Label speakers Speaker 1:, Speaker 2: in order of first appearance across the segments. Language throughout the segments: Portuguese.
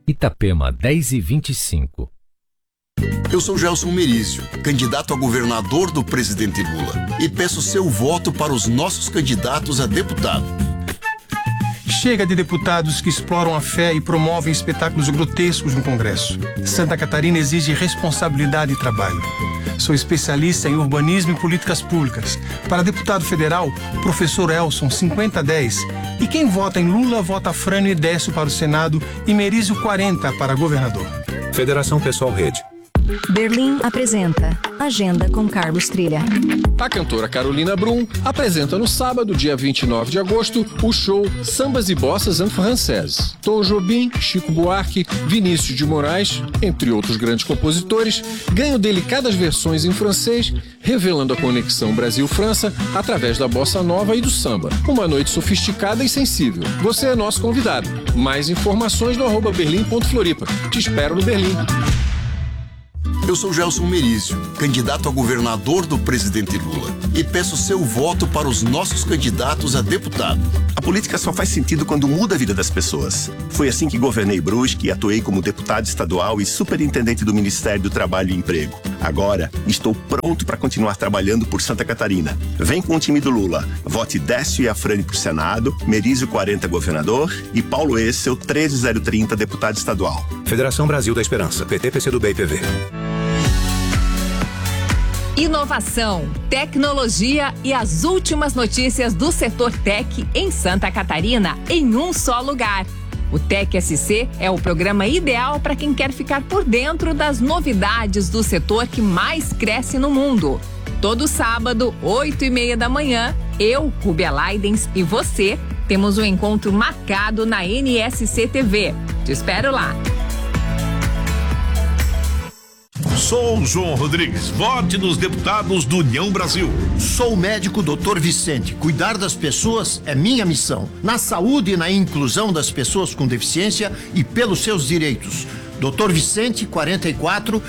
Speaker 1: Itapema 10h25.
Speaker 2: Eu sou Gelson Merizio, candidato a governador do presidente Lula, e peço seu voto para os nossos candidatos a deputado.
Speaker 3: Chega de deputados que exploram a fé e promovem espetáculos grotescos no Congresso. Santa Catarina exige responsabilidade e trabalho. Sou especialista em urbanismo e políticas públicas. Para deputado federal, professor Elson, 5010. E quem vota em Lula, vota Frânio e Décio para o Senado e Merizio 40 para governador.
Speaker 4: Federação Pessoal Rede.
Speaker 5: Berlim apresenta Agenda com Carlos Trilha.
Speaker 6: A cantora Carolina Brum apresenta no sábado, dia 29 de agosto, o show Sambas e Bossas en Française. Tom Jobim, Chico Buarque, Vinícius de Moraes, entre outros grandes compositores, ganham delicadas versões em francês, revelando a conexão Brasil-França através da bossa nova e do samba. Uma noite sofisticada e sensível. Você é nosso convidado. Mais informações no @berlim.floripa. Te espero no Berlim.
Speaker 2: Eu sou Gelson Merizio, candidato a governador do presidente Lula, e peço seu voto para os nossos candidatos a deputado.
Speaker 7: A política só faz sentido quando muda a vida das pessoas. Foi assim que governei Brusque e atuei como deputado estadual e superintendente do Ministério do Trabalho e Emprego. Agora, estou pronto para continuar trabalhando por Santa Catarina. Vem com o time do Lula. Vote Décio e Afrânio por Senado, Merizio 40 governador e Paulo Essel 13030 deputado estadual.
Speaker 4: Federação Brasil da Esperança, PT, PCdoB e PV.
Speaker 8: Inovação, tecnologia e as últimas notícias do setor tech em Santa Catarina em um só lugar. O Tech SC é o programa ideal para quem quer ficar por dentro das novidades do setor que mais cresce no mundo. Todo sábado, 8h30 da manhã, eu, Rubia Leidens e você temos um encontro marcado na NSC TV. Te espero lá.
Speaker 9: Sou João Rodrigues, vote nos deputados do União Brasil.
Speaker 10: Sou o médico Dr. Vicente. Cuidar das pessoas é minha missão. Na saúde e na inclusão das pessoas com deficiência e pelos seus direitos. Dr. Vicente, 44000.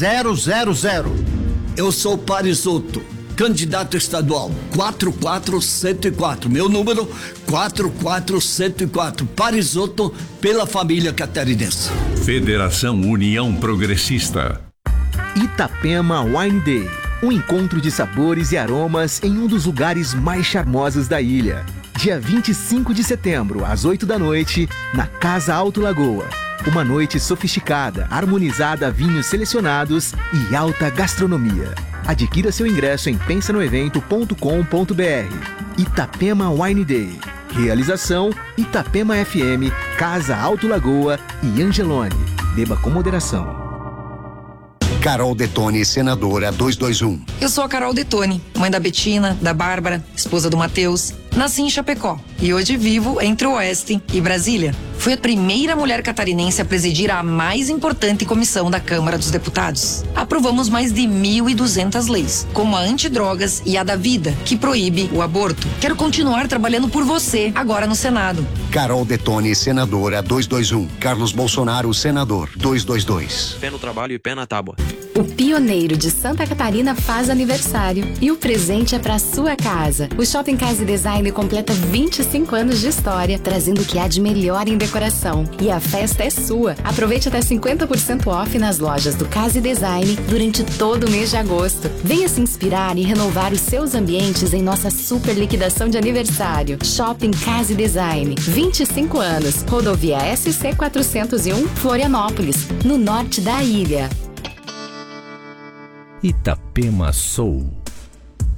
Speaker 11: Eu sou Parisotto, candidato estadual, 44104. Meu número, 44104. Parisotto, pela família catarinense.
Speaker 9: Federação União Progressista.
Speaker 12: Itapema Wine Day, um encontro de sabores e aromas em um dos lugares mais charmosos da ilha. Dia 25 de setembro, às 8 da noite, na Casa Alto Lagoa. Uma noite sofisticada, harmonizada a vinhos selecionados e alta gastronomia. Adquira seu ingresso em pensanoevento.com.br. Itapema Wine Day. Realização Itapema FM, Casa Alto Lagoa e Angelone. Beba com moderação.
Speaker 13: Carol Detone, senadora 221.
Speaker 14: Eu sou a Carol Detone, mãe da Betina, da Bárbara, esposa do Matheus. Nasci em Chapecó e hoje vivo entre o Oeste e Brasília. Fui a primeira mulher catarinense a presidir a mais importante comissão da Câmara dos Deputados. Aprovamos mais de 1.200 leis, como a antidrogas e a da vida, que proíbe o aborto. Quero continuar trabalhando por você, agora no Senado.
Speaker 13: Carol Detone, senadora 221. Carlos Bolsonaro, senador 222.
Speaker 15: Pé no trabalho e pé na tábua.
Speaker 16: O pioneiro de Santa Catarina faz aniversário e o presente é para sua casa. O Shopping Casa e Design completa 25 anos de história, trazendo o que há de melhor em decoração. E a festa é sua. Aproveite até 50% off nas lojas do Casa e Design durante todo o mês de agosto. Venha se inspirar e renovar os seus ambientes em nossa super liquidação de aniversário. Shopping Casa e Design, 25 anos. Rodovia SC 401, Florianópolis, no norte da ilha.
Speaker 1: Itapema Soul.